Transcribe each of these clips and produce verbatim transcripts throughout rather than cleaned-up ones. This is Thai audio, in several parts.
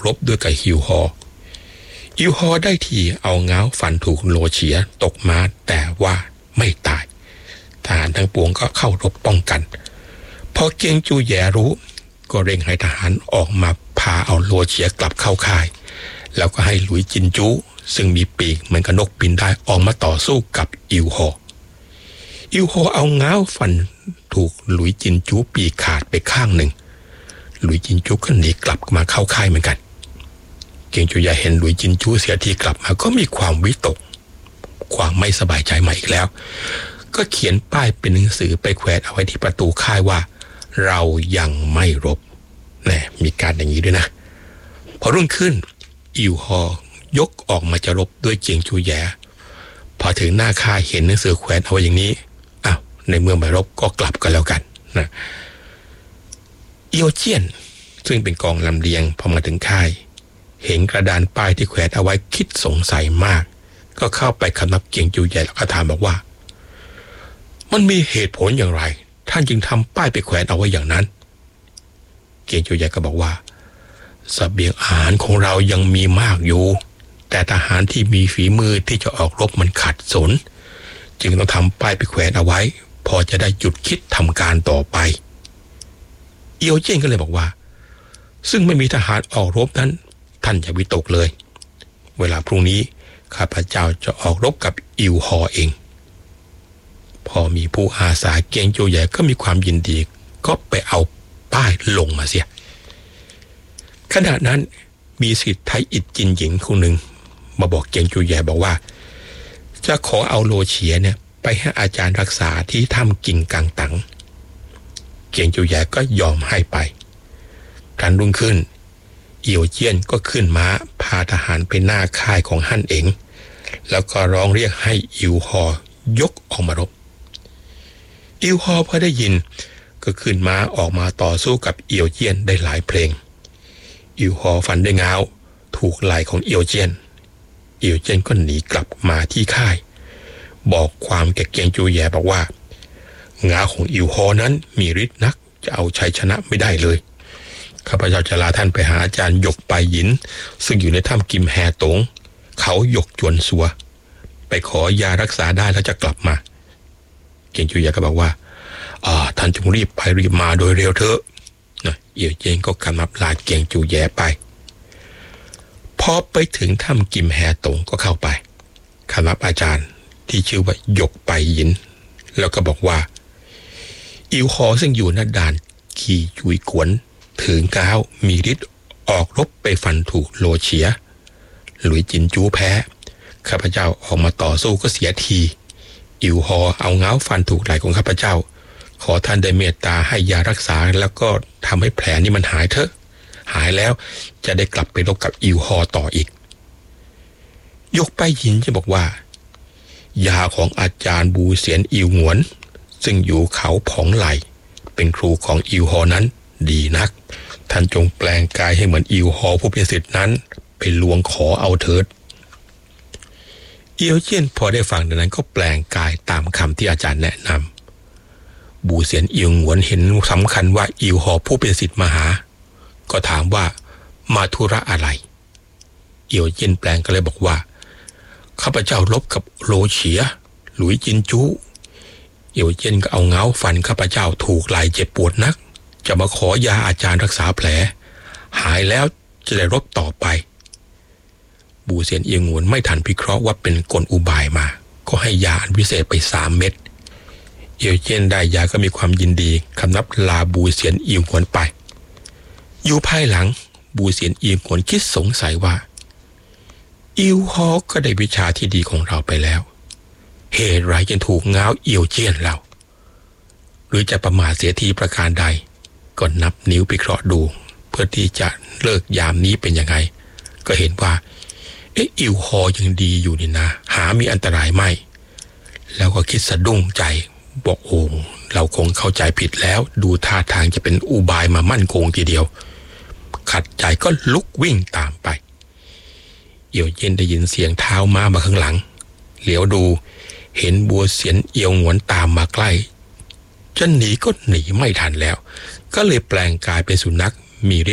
รบด้วยกับฮิวฮอฮิวฮอได้ทีเอาง้าวฟันถูกโลเฉียตกมาแต่ว่าไม่ตายทหารทั้งปวงก็เข้ารบป้องกันพอเกียงจูแย่รู้ก็เร่งให้ทหารออกมาพาเอาโลเฉียกลับเข้าค่ายแล้วก็ให้หลุยจินจูซึ่งมีปีกเหมือนกับนกบินได้ออกมาต่อสู้กับอิวฮออิวฮอเอาง้าวฟันถูกหลุยจินจูปีกขาดไปข้างหนึ่งหลุยจินจูก็หนีกลับมาเข้าค่ายเหมือนกันเกียงจูแย่เห็นหลุยจินจูเสียทีกลับมาก็มีความวิตกความไม่สบายใจใหม่อีกแล้วก็เขียนป้ายเป็นหนังสือไปแขวนเอาไว้ที่ประตูค่ายว่าเรายังไม่รบแน่มีการอย่างนี้ด้วยนะพอรุ่งขึ้นอิวฮอยกออกมาจะรบด้วยเจียงจูแย่พอถึงหน้าค่ายเห็นหนังสือแขวนเอาไว้อย่างนี้อ้าวในเมื่อไม่รบก็กลับกันแล้วกันนะเอียวเจี้ยนซึ่งเป็นกองลำเลียงพอมาถึงค่ายเห็นกระดานป้ายที่แขวนเอาไว้คิดสงสัยมากก็เข้าไปคำนับเจียงจูแย่แล้วก็ถามบอกว่ามันมีเหตุผลอย่างไรท่านจึงทำป้ายไปแขวนเอาไว้อย่างนั้นเกียงจูแย่ก็บอกว่าเสบียงอาหารของเรายังมีมากอยู่แต่ทหารที่มีฝีมือที่จะออกรบมันขัดสนจึงต้องทำป้ายไปแขวนเอาไว้พอจะได้หยุดคิดทำการต่อไปเอียวเจี้ยนก็เลยบอกว่าซึ่งไม่มีทหารออกรบนั้นท่านอย่าวิตกเลยเวลาพรุ่งนี้ข้าพเจ้าจะออกรบกับอิวฮอเองพอมีผู้อาสาเกียงจูแย่ก็มีความยินดีก็ไปเอาป้ายลงมาเสียขณะนั้นมีศิษย์ไทยอิดจินหญิงคนหนึ่งมาบอกเกียงจูแย่บอกว่าจะขอเอาโลเฉียเนี่ยไปให้อาจารย์รักษาที่ถ้ำกิ่งกังตังเกียงจูแย่ก็ยอมให้ไปครั้นรุ่งขึ้นเอียวเจี้ยนก็ขึ้นม้าพาทหารไปหน้าค่ายของฮั่นเอ๋งแล้วก็ร้องเรียกให้อิวฮอยกออกมารบอิวฮอพอได้ยินก็ขึ้นม้าออกมาต่อสู้กับเอียวเจี้ยนได้หลายเพลงอิวฮอฟันด้วยง้าวถูกไหล่ของเอียวเจี้ยนเอียวเจี้ยนก็หนีกลับมาที่ค่ายบอกความแก่เกียงจูแย่บอกว่าง้าวของอิวฮอนั้นมีฤทธิ์นักจะเอาชัยชนะไม่ได้เลยข้าพเจ้าจะลาท่านไปหาอาจารย์หยกไปหยินซึ่งอยู่ในถ้ำกิมแฮตงเขาหยกจวนซัวไปขอยารักษาได้แล้วจะกลับมาเกียงจูแย่ก็บอกว่าอ่าท่านจงรีบไปรีบมาโดยเร็วเถอะนะเอียวเจี้ยนก็กำลับลาเกียงจูแย่ไปพอไปถึงถ้ำกิมแฮตงก็เข้าไปคำนับอาจารย์ที่ชื่อว่าหยกไปหยินแล้วก็บอกว่าอิวฮอซึ่งอยู่หน้าด่านขี่จุยกวนถึงก้าวมีฤทธิ์ออกรบไปฟันถูกโลเฉียหลุยจินจูแพ้ข้าพเจ้าออกมาต่อสู้ก็เสียทีอิวฮอเอาง้าวฟันถูกไหล่ของข้าพเจ้าขอท่านได้เมตตาให้ยารักษาแล้วก็ทำให้แผลนี้มันหายเถอะหายแล้วจะได้กลับไปรบกับอิวฮอต่ออีกยกไปหยินจะบอกว่ายาของอาจารย์บูเสียนอิวหงวนซึ่งอยู่เขาผองไหลเป็นครูของอิวฮอนั้นดีนักท่านจงแปลงกายให้เหมือนอิวฮอผู้เป็นศิษย์นั้นไปลวงขอเอาเถิดเอียวเจี้ยนพอได้ฟังดังนั้นก็แปลงกายตามคำที่อาจารย์แนะนำบูเสียนอิวหงวนเห็นสำคัญว่าอิวฮอผู้เป็นศิษย์มาหาก็ถามว่ามาธุระอะไรเอียวเจี้ยนแปลงก็เลยบอกว่าข้าพเจ้ารบกับโลเฉียหลุยจินจูเอียวเจี้ยนก็เอาเงาฟันข้าพเจ้าถูกไหล่เจ็บปวดนักจะมาขอยาอาจารย์รักษาแผลหายแล้วจะได้รบต่อไปบูเซียนเอียงหวนไม่ทันพิเคราะห์ว่าเป็นกลอุบายมาก็ให้ยาอันพิเศษไปสามเม็ดเอียวเจี้ยนได้ยาก็มีความยินดีคำนับลาบูเซียนเอียงหวนไปอยู่ภายหลังบูเซียนเอียงหวนคิดสงสัยว่าอิวฮอก็ได้วิชาที่ดีของเราไปแล้วเหตุไรจึงถูกง้าวเอียวเจี้ยนเราหรือจะประมาทเสียทีประการใดก็นับนิ้วพิเคราะห์ดูเพื่อที่จะเลิกยามนี้เป็นยังไงก็เห็นว่าเอ๊ะอิวฮอยังดีอยู่นี่นะหามีอันตรายไม่แล้วก็คิดสะดุ้งใจบอกโอ้เราคงเข้าใจผิดแล้วดูท่าทางจะเป็นอุบายมามั่นคงทีเดียวขัดใจก็ลุกวิ่งตามไปเอียวเย็นได้ยินเสียงเท้าม้ามาข้างหลังเหลียวดูเห็นบัวเสียนเอียวหงวนตามมาใกล้จะหนีก็หนีไม่ทันแล้วก็เลยแปลงกายเป็นสุนัขมีฤทธิ์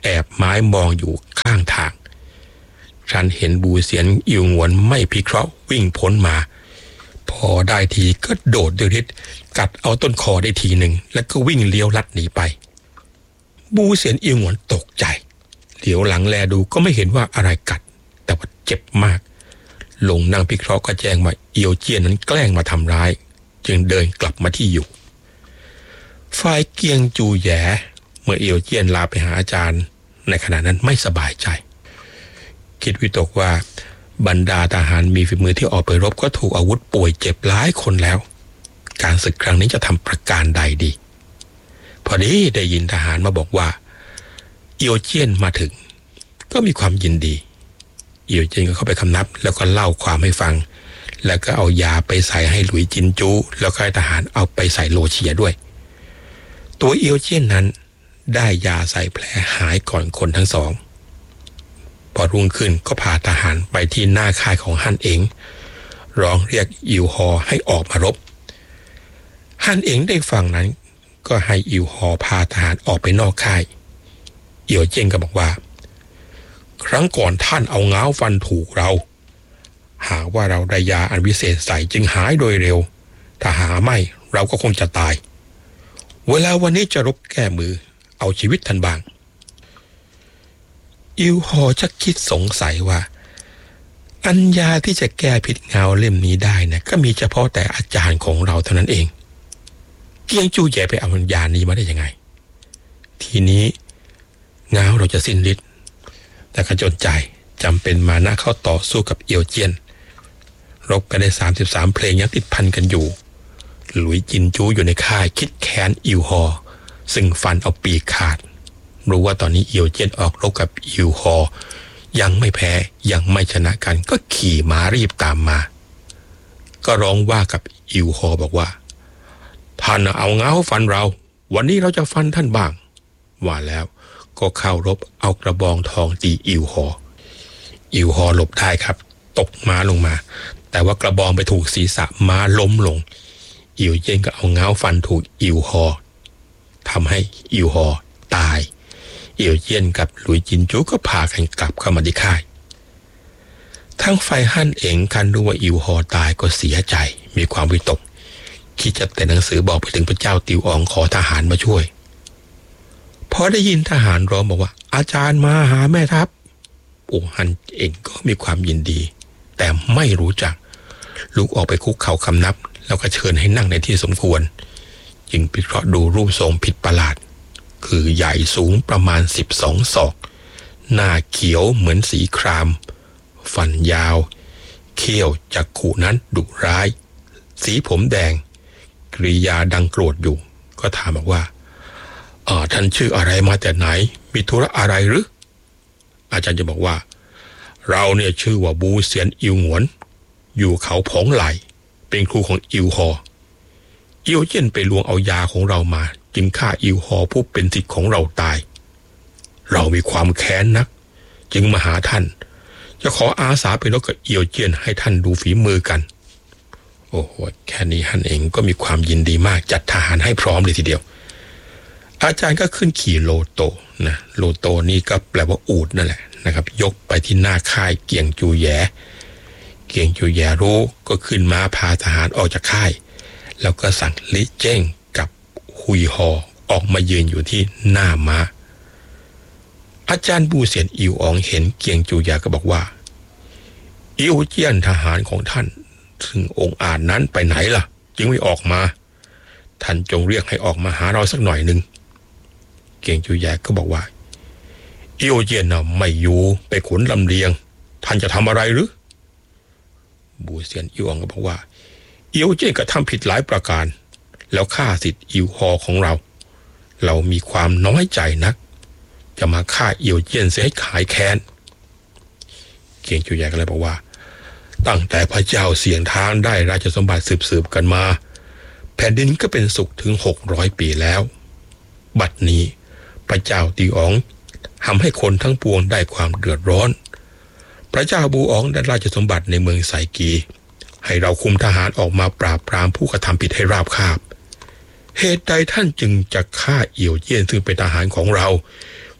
แอบไม้มองอยู่ข้างทางครั้นเห็นบูเสียนอิวหงวนไม่พิเคราะห์วิ่งพ้นมาพอได้ทีก็โดดด้วยฤทธิ์กัดเอาต้นคอได้ทีหนึ่งแล้วก็วิ่งเลี้ยวลัดหนีไปบูเสียนอิวหงวนตกใจเหลียวหลังแลดูก็ไม่เห็นว่าอะไรกัดแต่ว่าเจ็บมากลงนั่งพิเคราะห์ก็แจ้งว่าเอียวเจี้ยนนั้นแกล้งมาทำร้ายจึงเดินกลับมาที่อยู่ฝ่ายเกียงจูแย่เมื่อเอียวเจี้ยนลาไปหาอาจารย์ในขณะนั้นไม่สบายใจคิดวิตกว่าบรรดาทหารมีฝีมือที่ออกไปรบก็ถูกอาวุธป่วยเจ็บหลายคนแล้วการศึกครั้งนี้จะทำประการใดดีพอดีได้ยินทหารมาบอกว่าเอียวเจี้ยนมาถึงก็มีความยินดีเอียวเจี้ยนก็เข้าไปคำนับแล้วก็เล่าความให้ฟังแล้วก็เอายาไปใส่ให้หลุยจินจูแล้วก็ให้ทหารเอาไปใส่โลเฉียด้วยตัวเอียวเจี้ยนนั้นได้ยาใส่แผลหายก่อนคนทั้งสองพอรุ่งขึ้นก็พาทหารไปที่หน้าค่ายของฮั่นเอ๋งร้องเรียกอิวฮอให้ออกมารบฮั่นเอ๋งได้ฟังนั้นก็ให้อิวฮอพาทหารออกไปนอกค่ายเอียวเจี้ยนก็บอกว่าครั้งก่อนท่านเอาง้าวฟันถูกเราหากว่าเราได้ยาอันวิเศษใส่จึงหายโดยเร็วถ้าหาไม่เราก็คงจะตายเวลาวันนี้จะรบแก้มือเอาชีวิตท่านบ้างอิวฮอจะคิดสงสัยว่าอัญญาที่จะแก้พิษเงาเล่มนี้ได้นะก็มีเฉพาะแต่อาจารย์ของเราเท่านั้นเองเกียงจูแย่ไปเอาอัญญานี้มาได้ยังไงทีนี้เงาเราจะสิ้นฤทธิ์แต่ขจนใจจำเป็นมานะเข้าต่อสู้กับเอียวเจียนรบกันได้สามสิบสามเพลงยังติดพันกันอยู่หลุยจินจูอยู่ในค่ายคิดแค้นอิวฮอซึ่งฟันเอาปีกขาดรู้ว่าตอนนี้เอียวเจียนออกรบกับอิวฮอยังไม่แพ้ยังไม่ชนะกันก็ขี่ม้ารีบตามมาก็ร้องว่ากับอิวฮอบอกว่าท่านเอาเงาฟันเราวันนี้เราจะฟันท่านบ้างว่าแล้วก็เข้ารบเอากระบองทองตีอิวฮออิวฮอหลบได้ครับตกม้าลงมาแต่ว่ากระบองไปถูกศีรษะม้าล้มลงอิวเจียนก็เอาเงาฟันถูกอิวฮอทำให้อิวฮอตายเอียวเจี้ยนกับหลุยจินจูก็พากันกลับเข้ามาที่ค่ายทั้งฝ่ายฮั่นเอ๋งคันรู้ว่าอิวฮอตายก็เสียใจมีความวิตกคิดจะแต่หนังสือบอกไปถึงพระเจ้าติวอองขอทหารมาช่วยพอได้ยินทหารร้องบอกว่าอาจารย์มาหาแม่ทัพโอ้ฮั่นเอ๋งก็มีความยินดีแต่ไม่รู้จักลุกออกไปคุกเข่าคำนับแล้วก็เชิญให้นั่งในที่สมควรจึงพิเคราะห์ดูรูปทรงผิดประหลาดคือใหญ่สูงประมาณสิบสองศอกหน้าเขียวเหมือนสีครามฟันยาวเขี้ยวจักขุนั้นดุร้ายสีผมแดงกริยาดังโกรธอยู่ก็ถามบอกว่าอ่าท่านชื่ออะไรมาแต่ไหนมีธุระอะไรหรืออาจารย์จะบอกว่าเราเนี่ยชื่อว่าบูเซียนอิวหงวนอยู่เขาผงไหลเป็นครูของอิวฮอเอียวเจี้ยนไปลวงเอายาของเรามาจึงฆ่าอิวฮอผู้เป็นศิษย์ของเราตายเรามีความแค้นนักจึงมาหาท่านจะขออาสาไปรบกับเอียวเจี้ยนให้ท่านดูฝีมือกันโอ้โหแค่นี้ฮั่นเองก็มีความยินดีมากจัดทหารให้พร้อมเลยทีเดียวอาจารย์ก็ขึ้นขี่โลโตนะโลโตนี่ก็แปลว่าอูฐนั่นแหละนะครับยกไปที่หน้าค่ายเกียงจูแย่เกียงจูแย่รู้ก็ขึ้นม้าพาทหารออกจากค่ายแล้วก็สั่งลิเจ้งกับฮุยฮอออกมายืนอยู่ที่หน้าม้าอาจารย์บูเซียนอิวอองเห็นเกียงจูแย่ก็บอกว่าอิวเจี้ยนทหารของท่านซึ่งองค์อาจนั้นไปไหนล่ะจึงไม่ออกมาท่านจงเรียกให้ออกมาหาเราสักหน่อยหนึ่งเกียงจูแย่ก็บอกว่าอิวเจี้ยนน่ะไม่อยู่ไปขนลำเลียงท่านจะทำอะไรหรือบูเซียนอิวอองก็บอกว่าอิวเจี้ยนก็ทำผิดหลายประการแล้วฆ่าศิษย์อิวฮอของเราเรามีความน้อยใจนักจะมาฆ่าอิวเจี้ยนเสียให้ขายแค้นเกียงจูแย่ก็เลยบอกว่าตั้งแต่พระเจ้าเสียงทางได้ราชสมบัติสืบๆกันมาแผ่นดินก็เป็นสุขถึงหกร้อยปีแล้วบัดนี้พระเจ้าตีอ๋องทำให้คนทั้งปวงได้ความเดือดร้อนพระเจ้าบูอ๋องได้ราชสมบัติในเมืองไซกีให้เราคุมทหารออกมาปราบปรามผู้กระทำผิดให้ราบคาบเหตุใดท่านจึงจะฆ่าเอี่ยวเจี้ยนซึ่งเป็นทหารของเรา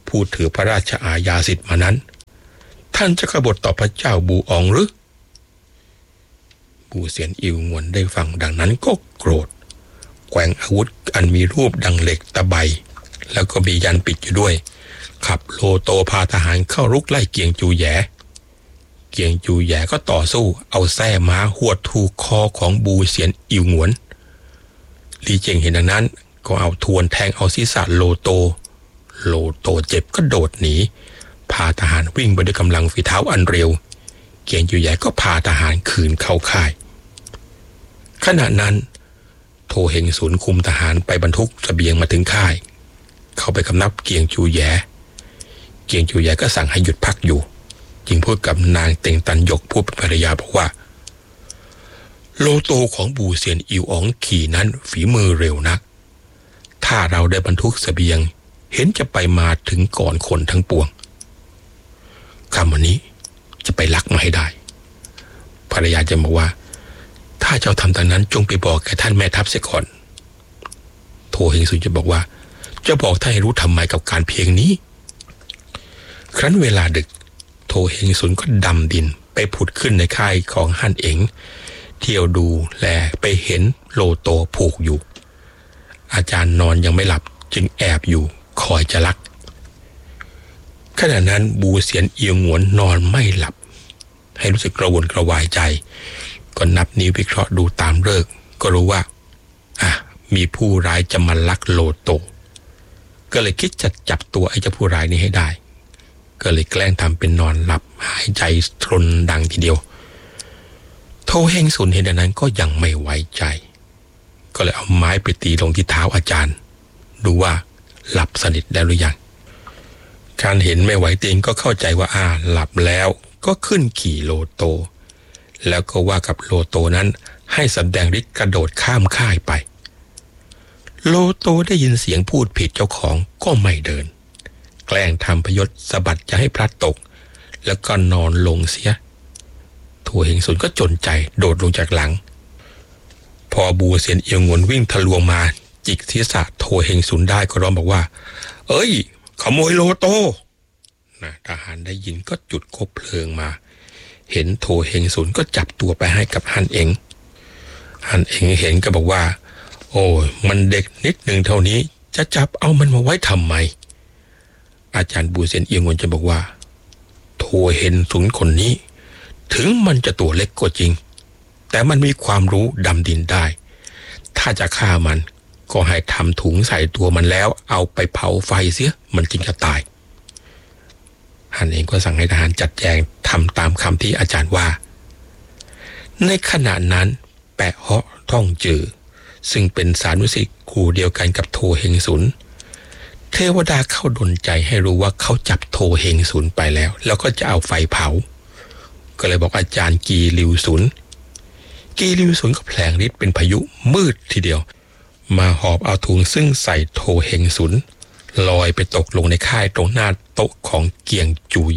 ผู้ถือพระราชอาญาสิทธิ์มานั้นท่านจะกบฏต่อพระเจ้าบูอองหรือบูเซียนอิวงวนได้ฟังดังนั้นก็โกรธแกว่งอาวุธอันมีรูปดังเหล็กตะไบแล้วก็มียันปิดอยู่ด้วยขับโลโตพาทหารเข้ารุกไล่เกียงจูแยเกียงจูแยก็ต่อสู้เอาแส้ม้าหวดถูกคอของบูเซียนอิวงวนลีเจิงเห็นดังนั้นก็เอาทวนแทงเอาศีรษะโลโตโลโตเจ็บก็โดดหนีพาทหารวิ่งไปด้วยกำลังฝีเท้าอันเร็วเกียงจูแยก็พาทหารคืนเข้าค่ายขณะนั้นโทเฮงสุนคุมทหารไปบรรทุกเสบียงมาถึงค่ายเข้าไปคำนับเกียงจูแยเกียงจูแยก็สั่งให้หยุดพักอยู่จึงพูดกับนางเต็งตันยกผู้เป็นภรรยาบอกว่าโลโตของบูเซียนอิวอ๋องขี่นั้นฝีมือเร็วนักถ้าเราได้บรรทุกเสบียงเห็นจะไปมาถึงก่อนคนทั้งปวงคำวันนี้จะไปลักมาให้ได้ภรรยาจะบอกว่าถ้าเจ้าทำตามนั้นจงไปบอกแก่ท่านแม่ทัพเสียก่อนโทเฮงสุนจะบอกว่าจะบอกท่านให้รู้ทำไมกับการเพียงนี้ครั้นเวลาดึกโทเฮงสุนก็ดำดินไปผุดขึ้นในค่ายของฮั่นเอ๋งเที่ยวดูแลไปเห็นโลโตผูกอยู่อาจารย์นอนยังไม่หลับจึงแอบอยู่คอยจะลักขณะนั้นบูเซียนเอียงหวนนอนไม่หลับให้รู้สึกกระวนกระวายใจก็นับนิ้ววิเคราะห์ดูตามฤกษ์ก็รู้ว่าอ่ะมีผู้ร้ายจะมาลักโลโตก็เลยคิดจะจับตัวไอ้เจ้าผู้ร้ายนี้ให้ได้ก็เลยแกล้งทำเป็นนอนหลับหายใจทรนดังทีเดียวโทเฮงสุนเห็นดังนั้นก็ยังไม่ไว้ใจก็เลยเอาไม้ไปตีลงที่เท้าอาจารย์ดูว่าหลับสนิทแล้วหรือยังการเห็นไม่ไหวติงก็เข้าใจว่าอ่าหลับแล้วก็ขึ้นขี่โลโตแล้วก็ว่ากับโลโตนั้นให้สำแดงฤทธิ์กระโดดข้ามค่ายไปโลโตได้ยินเสียงพูดผิดเจ้าของก็ไม่เดินแกล้งทำพยศสะบัดจะให้พลัดตกแล้วก็นอนลงเสียโทเฮงสุนก็จนใจโดดลงจากหลังพอบูเซียนเอียงงวนวิ่งทะลวงมาจิกศีรษะโทเฮงสุนได้ก็ร้องบอกว่าเอ้ยขโมยโลโตนะทหารได้ยินก็จุดคบเพลิงมาเห็นโทเฮงสุนก็จับตัวไปให้กับฮั่นเอ๋งฮั่นเอ๋งเห็นก็บอกว่าโอ้ยมันเด็กนิดหนึ่งเท่านี้จะจับเอามันมาไว้ทำไมอาจารย์บูเซียนเอียงงวนจะบอกว่าโทเฮงสุนคนนี้ถึงมันจะตัวเล็กก็จริงแต่มันมีความรู้ดำดินได้ถ้าจะฆ่ามันก็ให้ทำถุงใส่ตัวมันแล้วเอาไปเผาไฟเสียมันจึงจะตายฮั่นเองก็สั่งให้ทหารจัดแจงทำตามคำที่อาจารย์ว่าในขณะนั้นแปะเหาะท่องจือซึ่งเป็นสานุสิทธิ์ครูเดียวกันกับโทเฮงสุนเทวดาเข้าดลใจให้รู้ว่าเขาจับโทเฮงสุนไปแล้วแล้วก็จะเอาไฟเผาก็เลยบอกอาจารย์กีลิวสุนกีลิวสุนก็แผลงฤทธิ์เป็นพายุมืดทีเดียวมาหอบเอาถุงซึ่งใส่โทเฮงสุนลอยไปตกลงในค่ายตรงหน้าโต๊ะของเกียงจูแย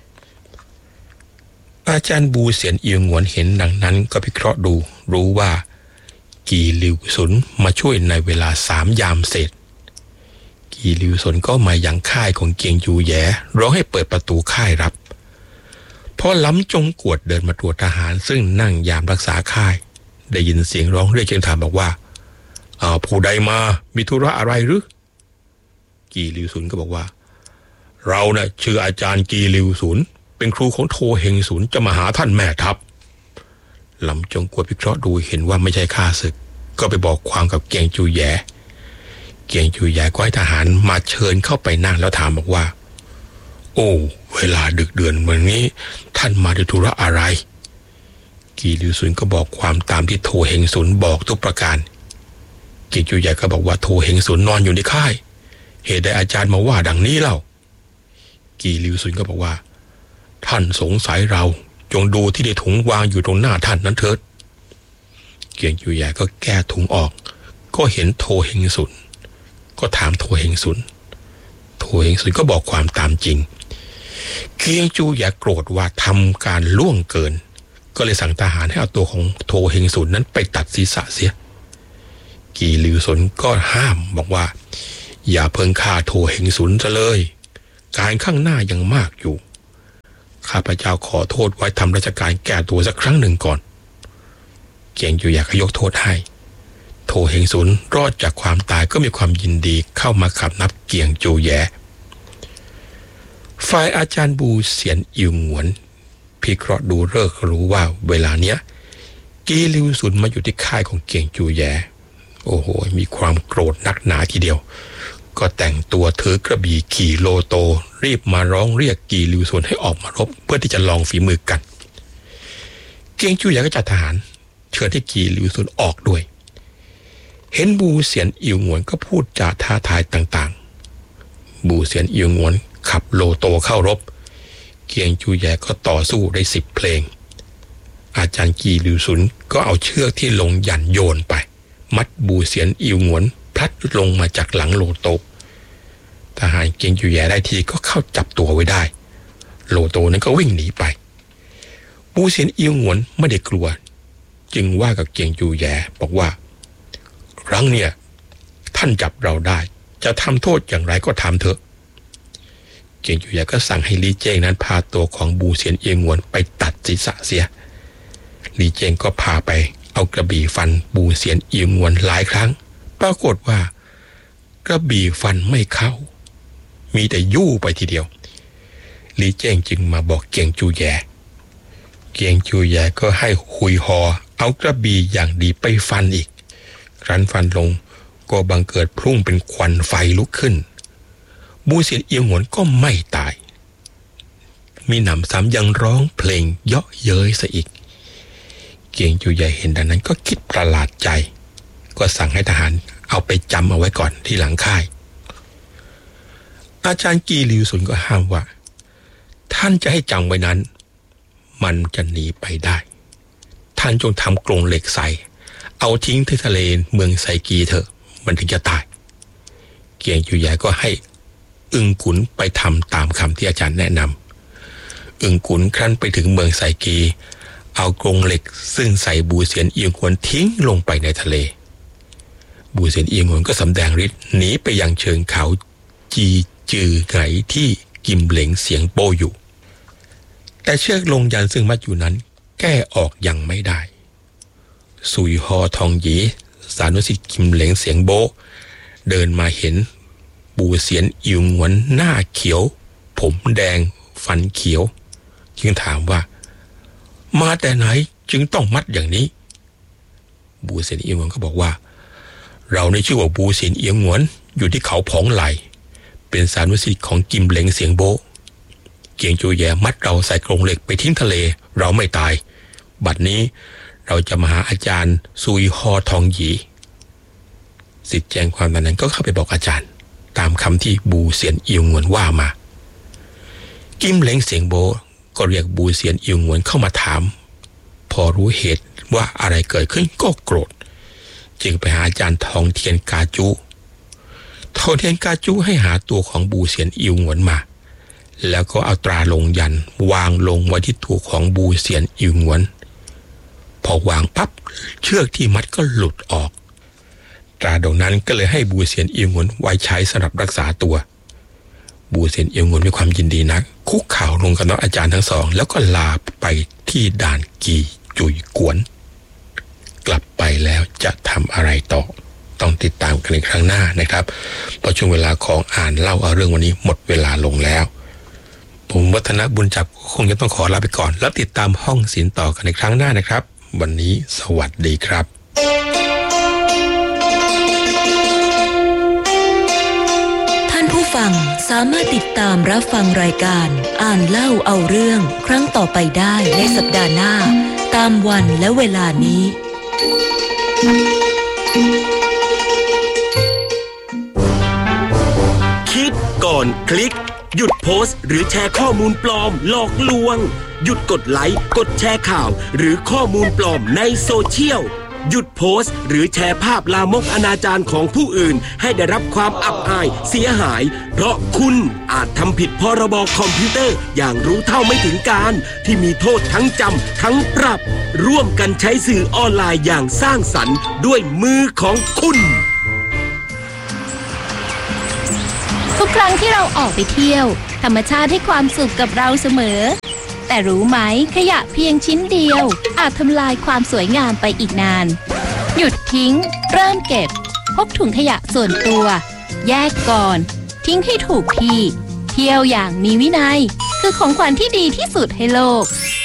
อาจารย์บูเซียนเอียงหวนเห็นดังนั้นก็พิเคราะห์ดูรู้ว่ากีลิวสุนมาช่วยในเวลาสามยามเศษกีลิวสุนก็มายังค่ายของเกียงจูแยร้องให้เปิดประตูค่ายรับพอล้ำจงกวดเดินมาตรวจทหารซึ่งนั่งยามรักษาค่ายได้ยินเสียงร้องเรียกจึงถามบอกว่าอ้าวผู้ใดมามีธุระอะไรหรือกีลิวสุนก็บอกว่าเราเนะ่ะชื่ออาจารย์กีลิวสุนเป็นครูของโทเฮงสุนจะมาหาท่านแม่ทัพลำจงกวดวิเคราะห์ดูเห็นว่าไม่ใช่ข้าศึกก็ไปบอกความกับเกียงจูแยเกียงจูแยก็ให้ทหารมาเชิญเข้าไปนั่งแล้วถามบอกว่าโอ้เวลาดึกเดือนเหมือนนี้ท่านมาด้วยธุระอะไรกีลิวสุนก็บอกความตามที่โทเฮงสุนบอกทุกประการเกียงจูแยก็บอกว่าโทเฮงสุนนอนอยู่ในค่ายเหตุใดอาจารย์มาว่าดังนี้เล่ากีลิวสุนก็บอกว่าท่านสงสัยเราจงดูที่ในถุงวางอยู่ตรงหน้าท่านนั้นเถิดเกียงจูแยก็แก้ถุงออกก็เห็นโทเฮงสุนก็ถามโทเฮงสุนโทเฮงสุนก็บอกความตามจริงเกียงจูแยโกรธว่าทำการล่วงเกินก็เลยสั่งทหารให้เอาตัวของโทเฮงสุนนั้นไปตัดศีรษะเสียกีลิวสุนก็ห้ามบอกว่าอย่าเพิ่งฆ่าโทเฮงสุนซะเลยการข้างหน้ายังมากอยู่ข้าพเจ้าขอโทษไว้ทำราชการแก้ตัวสักครั้งหนึ่งก่อนเกียงจูแย่ก็ยกโทษให้โถเฮงซุนรอดจากความตายก็มีความยินดีเข้ามาขับนับเกียงจูแย่ฝ่ายอาจารย์บูเสียนอิวหงวนพิเคราะห์ดูฤกษ์รู้ว่าเวลาเนี้ยกีลิวซุนมาอยู่ที่ค่ายของเกียงจูแย่โอ้โหมีความโกรธนักหนาทีเดียวก็แต่งตัวถือกระบี่ขี่โลโตรีบมาร้องเรียกกีลิวซุนให้ออกมารบเพื่อที่จะลองฝีมือกันเกียงจูแย่ก็จัดทหารเชิญให้กีลิวซุนออกด้วยเห็นบูเสียนอิวหงวนก็พูดจาท้าทายต่างๆบูเสียนอิวหงวนขับโลโตเข้ารบเกียงจูแย่ก็ต่อสู้ได้สิบเพลงอาจารย์กีลิวซุนก็เอาเชือกที่ลงยันโยนไปมัดบูเสียนอิวหงวนพลัดลงมาจากหลังโลโตทหารเกียงจูแย่ได้ทีก็เข้าจับตัวไว้ได้โลโตนั้นก็วิ่งหนีไปบูเสียนอิวหงวนไม่ได้กลัวจึงว่ากับเกียงจูแย่บอกว่าครั้งเนี่ยท่านจับเราได้จะทำโทษอย่างไรก็ทำเถอะเกียงจูแย่ก็สั่งให้ลีเจงนั้นพาตัวของบูเสียนอิวหงวนไปตัดศีรษะเสียลีเจงก็พาไปเอากระบี่ฟันบูเสียนอิวหงวนหลายครั้งปรากฏว่ากระบี่ฟันไม่เข้ามีแต่ยู่ไปทีเดียวลีเจงจึงมาบอกเกียงจูแย่เกียงจูแย่ก็ให้หุยฮอเอากระบี่อย่างดีไปฟันอีกครั้นฟันลงก็บังเกิดพุ่งเป็นควันไฟลุกขึ้นบูเสียนอิวหงวนก็ไม่ตายมีหนำซ้ำยังร้องเพลงเยาะเย้ยซะอีกเกียงจูแย่เห็นดังนั้นก็คิดประหลาดใจก็สั่งให้ทหารเอาไปจำเอาไว้ก่อนที่หลังค่ายอาจารย์กีลิวซุนก็ห้ามว่าท่านจะให้จำไว้นั้นมันจะหนีไปได้ท่านจงทำกรงเหล็กใส่เอาทิ้งที่ทะเลเมืองไซกีเถอะมันถึงจะตายเกียงจูแย่ก็ให้อึงกุนไปทำตามคำที่อาจารย์แนะนำอึงกุนครั้นไปถึงเมืองไซกีเอากรงเหล็กซึ่งใส่บูเสียนอิวหงวนทิ้งลงไปในทะเลบูเซียนอิวหงวนก็สำแดงฤทธิ์หนีไปยังเชิงเขาจีจือไงที่กิมเหลงเสียงโปอยู่แต่เชือกลงยันซึ่งมัดอยู่นั้นแก้ออกยังไม่ได้สุยฮอทองหยีสานุสิทธิ์กิมเหลงเสียงโบเดินมาเห็นบูเซียนอิวหงวนหน้าเขียวผมแดงฟันเขียวจึงถามว่ามาแต่ไหนจึงต้องมัดอย่างนี้บูเซียนอิวหงวนก็บอกว่าเราในชื่อว่าบูเซียนอิวหงวนอยู่ที่เขาผองไหลเป็นสานุสิทธิ์ของกิมเหลงเสียงโบเกียงจูแย่มัดเราใส่กรงเหล็กไปทิ้งทะเลเราไม่ตายบัดนี้เราจะมาหาอาจารย์ซุยฮอทองหยีสิทธิ์แจ้งความนั้นก็เข้าไปบอกอาจารย์ตามคำที่บูเซียนอิวหงวนว่ามากิมเหลงเสียงโบก็เรียกบูเซียนอิวหงวนเข้ามาถามพอรู้เหตุว่าอะไรเกิดขึ้นก็โกรธจึงไปหาอาจารย์ทองเทียนกาจูทองเทียนกาจูให้หาตัวของบูเซียนอิวหงวนมาแล้วก็เอาตราลงยันวางลงไว้ที่ตัวของบูเซียนอิวหงวนพอวางปั๊บเชือกที่มัดก็หลุดออกตราดงนั้นก็เลยให้บูเซียนอิวหงวนไว้ใช้สำหรับรักษาตัวบูเซียนอิวหงวนมีความยินดีนักคุกเข่าลงกับน้องอาจารย์ทั้งสองแล้วก็ลาไปที่ด่านกีจุยกวนกลับไปแล้วจะทำอะไรต่อต้องติดตามกันในครั้งหน้านะครับเพราะช่วงเวลาของอ่านเล่าเอาเรื่องวันนี้หมดเวลาลงแล้วผมวัฒนบุญจับคงจะต้องขอลาไปก่อนแล้วติดตามห้องศิลป์ต่อกันในครั้งหน้านะครับวันนี้สวัสดีครับท่านผู้ฟังสามารถติดตามรับฟังรายการอ่านเล่าเอาเรื่องครั้งต่อไปได้ในสัปดาห์หน้าตามวันและเวลานี้คิดก่อนคลิกหยุดโพสต์หรือแชร์ข้อมูลปลอมหลอกลวงหยุดกดไลค์กดแชร์ข่าวหรือข้อมูลปลอมในโซเชียลหยุดโพสต์หรือแชร์ภาพลามกอนาจารของผู้อื่นให้ได้รับความอับอายเสียหายเพราะคุณอาจทำผิดพรบคอมพิวเตอร์อย่างรู้เท่าไม่ถึงการที่มีโทษทั้งจำทั้งปรับร่วมกันใช้สื่อออนไลน์อย่างสร้างสรรค์ด้วยมือของคุณพบครั้งที่เราออกไปเที่ยวธรรมชาติให้ความสุขกับเราเสมอแต่รู้ไหมขยะเพียงชิ้นเดียวอาจทำลายความสวยงามไปอีกนานหยุดทิ้งเริ่มเก็บพกถุงขยะส่วนตัวแยกก่อนทิ้งให้ถูกที่เที่ยวอย่างมีวินัยคือของขวัญที่ดีที่สุดให้โลก